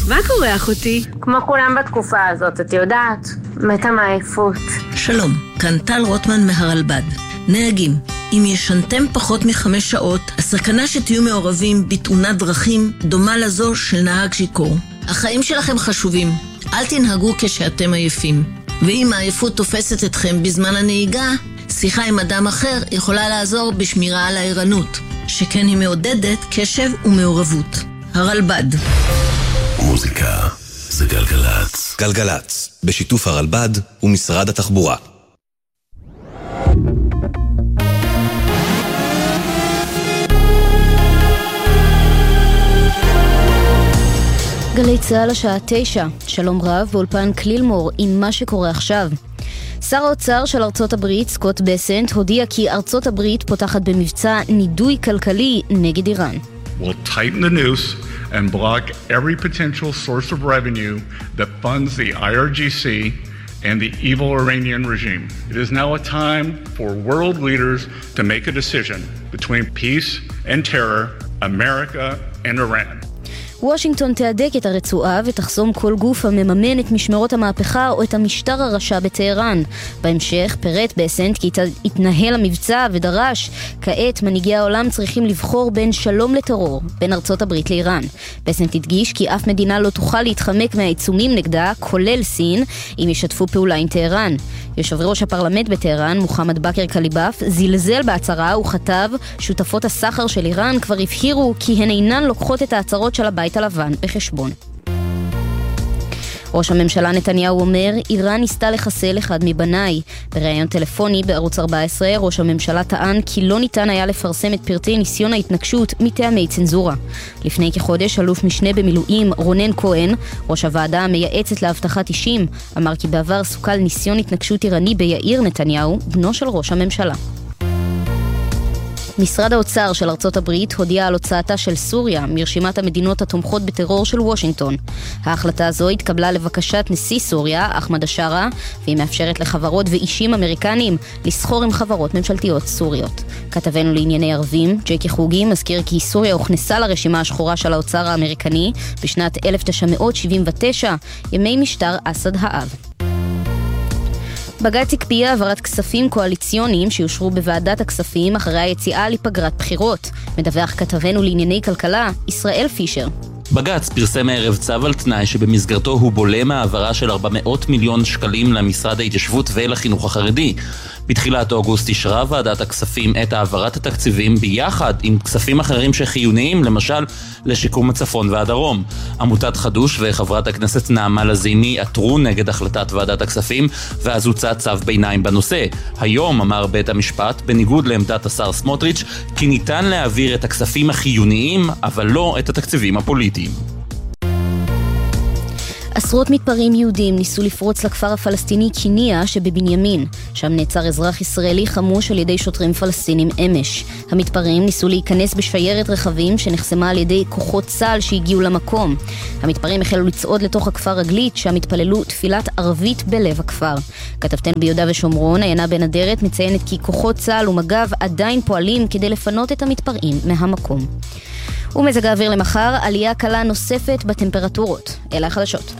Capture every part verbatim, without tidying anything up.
מה קורה אחותי? כמו כולם בתקופה הזאת, את יודעת, מתה מעייפות. שלום, כאן טל רוטמן מהרלב"ד. נהגים, אם ישנתם פחות מחמש שעות, הסכנה שתהיו מעורבים בתאונת דרכים דומה לזו של נהג שיכור. החיים שלכם חשובים, אל תנהגו כשאתם עייפים. ואם העייפות תופסת אתכם בזמן הנהיגה, שיחה עם אדם אחר יכולה לעזור בשמירה על הערנות, שכן היא מעודדת קשב ומעורבות. הרלב"ד. מוזיקה זה גלגלץ. גלגלץ, בשיתוף הרלב"ד ומשרד התחבורה. גלי צהל השעה תשע, שלום רב באולפן קלילמור עם מה שקורה עכשיו. שר האוצר של ארצות הברית, סקוט בסנט, הודיע כי ארצות הברית פותחת במבצע נידוי כלכלי נגד איראן. We'll tighten the noose and block every potential source of revenue that funds the I R G C and the evil Iranian regime. It is now a time for world leaders to make a decision between peace and terror, America and Iran. וושינגטון תהדק את הרצועה ותחסום כל גוף המממן את משמרות המהפכה או את המשטר הרשע בטהרן. בהמשך פרט בסנט כי התנהל המבצע ודרש, כעת מנהיגי העולם צריכים לבחור בין שלום לטרור, בין ארצות הברית לאיראן. בסנט הדגיש כי אף מדינה לא תוכל להתחמק מהעיצומים נגדה, כולל סין, אם ישתפו פעולה עם טהרן. יושב ראש הפרלמנט בטהרן, מוחמד בכר קליבאף, זלזל בהצהרה וכתב, שותפות הסחר של איראן כבר הבהירו כי הן אינן לוקחות את ההצהרות של הבית הלבן בחשבון. ראש הממשלה נתניהו אומר, איראן ניסתה לחסל אחד מבניי. בראיון טלפוני בערוץ ארבע עשרה, ראש הממשלה טען כי לא ניתן היה לפרסם את פרטי ניסיון ההתנקשות מטעמי צנזורה. לפני כחודש, אלוף משנה במילואים רונן כהן, ראש הוועדה המייעצת להבטחת אישים, אמר כי בעבר סוכל ניסיון התנקשות איראני ביאיר נתניהו, בנו של ראש הממשלה. משרד האוצר של ארצות הברית הודיע על הוצאתה של סוריה מרשימת המדינות התומכות בטרור של וושינגטון. ההחלטה הזו התקבלה לבקשת נשיא סוריה, אחמד השארה, והיא מאפשרת לחברות ואישים אמריקנים לסחור עם חברות ממשלתיות סוריות. כתבנו לענייני ערבים, ג'קי חוגי, מזכיר כי סוריה הוכנסה לרשימה השחורה של האוצר האמריקני בשנת אלף תשע מאות שבעים ותשע, ימי משטר אסד האב. בג"ץ הקפיא העברת כספים קואליציוניים שיושרו בוועדת הכספים אחרי היציאה לפגרת בחירות. מדווח כתבנו לענייני כלכלה, ישראל פישר. בג"ץ פרסם הערב צו על תנאי שבמסגרתו הוא בולם העברה של ארבע מאות מיליון שקלים למשרד ההתיישבות ולחינוך החרדי. בתחילת אוגוסט אישרה ועדת הכספים את העברת התקציבים ביחד עם כספים אחרים שחיוניים, למשל לשיקום הצפון והדרום. עמותת חדוש וחברת הכנסת נעמה לזימי עתרו נגד החלטת ועדת הכספים, ואז הוצא צו ביניים בנושא. היום אמר בית המשפט, בניגוד לעמדת השר סמוטריץ', כי ניתן להעביר את הכספים החיוניים, אבל לא את התקציבים הפוליטיים. עשרות מתפרעים יהודים ניסו לפרוץ לכפר הפלסטיני קיניה שבבנימין. שם נעצר אזרח ישראלי חמוש על ידי שוטרים פלסטינים אמש. המתפרעים ניסו להיכנס בשיירת רכבים שנחסמה על ידי כוחות צה"ל שהגיעו למקום. המתפרעים החלו לצעוד לתוך הכפר רגלית, שם התפללו תפילת ערבית בלב הכפר. כתבתנו ביהודה ושומרון, עיינה בן אדרת, מציינת כי כוחות צה"ל ומג"ב עדיין פועלים כדי לפנות את המתפרעים מהמקום. ומזג האוויר למחר, עלייה קלה נוספת בטמפרטורות. אלה החדשות.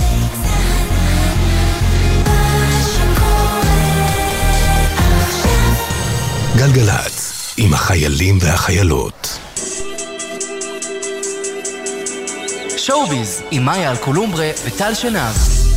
גלגלץ, עם החיילים והחיילות. שואוביז, עם מאיה אלקולומברה וטל שנב.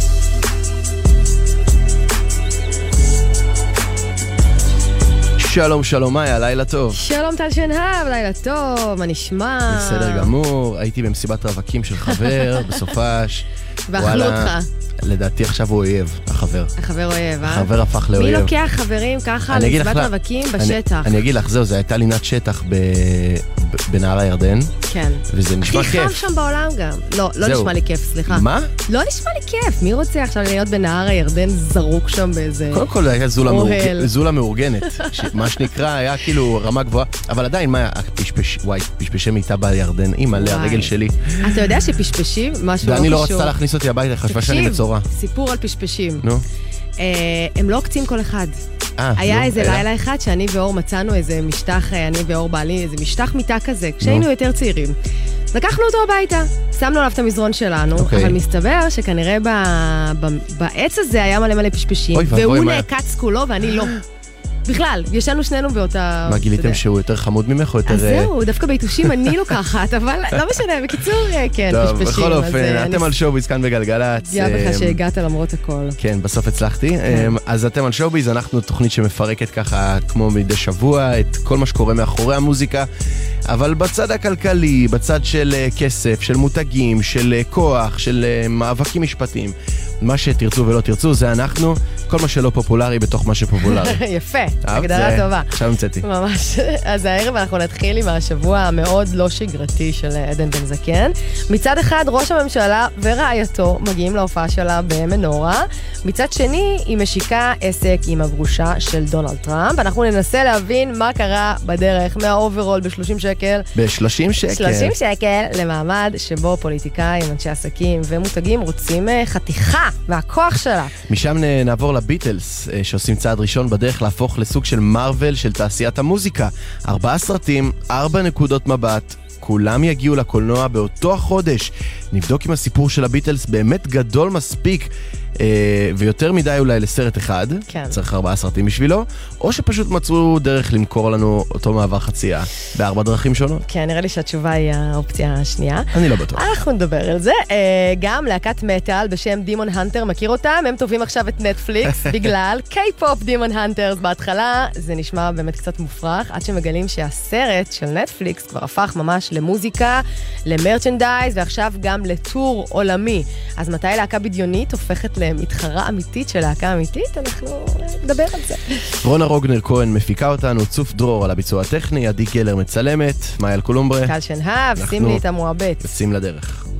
שלום שלום מאיה, לילה טוב. שלום טל שנהב, לילה טוב, מה נשמע? בסדר גמור, הייתי במסיבת רווקים של חבר בסופש. ואכלו אותך. לדעתי עכשיו הוא אויב, החבר. החבר אויב, אה? החבר הפך לאויב. מי לוקח חברים ככה למסיבת רווקים בשטח? אני אגיד לך, זהו, זה הייתה לינת שטח בנהר הירדן. כן. וזה נשמע כיף. הכי חם שם בעולם גם. לא, לא נשמע לי כיף, סליחה. מה? לא נשמע לי כיף. מי רוצה עכשיו להיות בנהר הירדן זרוק שם באיזה קודם כל היה זולה מאורגנת. מה שנקרא היה כאילו רמה גבוהה. אבל עדיין, מה, וואי, פשפשי מיטה בירדן, אימא, להרגל שלי. אתה יודע שפשפשים, משהו לא ואני לא רצתה להכניס אותי הביתה, חשבה שאני מצורה. סיפור על פשפשים. נו. הם לא קצים כל אחד. היה איזה לילה אחד שאני ואור מצאנו איזה משטח, אני ואור בעלי, איזה משטח מיטה כזה, כשהיינו יותר צעירים. לקחנו אותו הביתה, שמנו עליו את המזרון שלנו, okay. אבל מסתבר שכנראה ב... ב... בעץ הזה היה מלא מלא פשפשים, אוי, והוא מה... נעקץ כולו ואני לא. בכלל, ישנו שנינו באותה... מה, גיליתם שהוא יותר חמוד ממך או יותר... אז זהו, דווקא ביתושים אני לוקחת, אבל לא משנה, בקיצור, כן, פשפשים. טוב, בכל אופן, אתם על שואביז כאן בגלגלצ. גאה בך שהגעת למרות הכל. כן, בסוף הצלחתי. אז אתם על שואביז, אנחנו תוכנית שמפרקת ככה, כמו מדי שבוע, את כל מה שקורה מאחורי המוזיקה, אבל בצד הכלכלי, בצד של כסף, של מותגים, של כוח, של מאבקים משפטיים, מה שתרצו ולא תרצו, זה אנחנו, כל מה שלא פופולרי בתוך מה שפופולרי. יפה, הגדרה טובה. עכשיו המצאתי. ממש. אז הערב אנחנו נתחיל עם השבוע המאוד לא שגרתי של עדן בן זקן. מצד אחד, ראש הממשלה ורעייתו מגיעים להופעה שלה במנורה. מצד שני, היא משיקה עסק עם הגרושה של דונלד טראמפ. אנחנו ננסה להבין מה קרה בדרך מהאוברול ב-שלושים שקל. ב-שלושים שקל. שלושים שקל למעמד שבו פוליטיקאים, אנשי עסקים ומותגים רוצים חתיכה מהכוח שלה. משם נעבור לביטלס, שעושים צעד ראשון בדרך להפוך לסוג של מרוול של תעשיית המוזיקה. ארבעה סרטים, ארבע נקודות מבט, כולם יגיעו לקולנוע באותו החודש. נבדוק אם הסיפור של הביטלס באמת גדול מספיק, אה, ויותר מדי אולי לסרט אחד, כן. צריך ארבעה סרטים בשבילו, או שפשוט מצאו דרך למכור לנו אותו מעבר חצייה, בארבע דרכים שונות. כן, נראה לי שהתשובה היא האופציה השנייה. אני לא בטוח. אנחנו נדבר על זה. אה, גם להקת מטל בשם דימון הנטר, מכיר אותם? הם טובים עכשיו את נטפליקס, בגלל קיי-פופ דימון הנטרס. בהתחלה זה נשמע באמת קצת מופרך, עד שמגלים שהסרט של נטפליקס כבר הפך ממש למוזיקה, למרצ'נדייז, ועכשיו גם לטור עולמי. אז מתי להקה בדיונית הופכת למתחרה אמיתית של להקה אמיתית? אנחנו נדבר על זה. רונה רוגנר כהן מפיקה אותנו, צוף דרור על הביצוע הטכני, עדי גלר מצלמת, מאיה אלקולומברה. קל שנהב, שים לי את המועבט. שים לדרך.